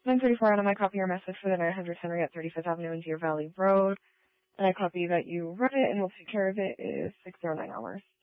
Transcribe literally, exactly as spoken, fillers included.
nine thirty-four, and I copy your message for the nine hundred Henriette thirty-fifth Avenue and Deer Valley Road. And I copy that you wrote it and will take care of it is six oh nine hours.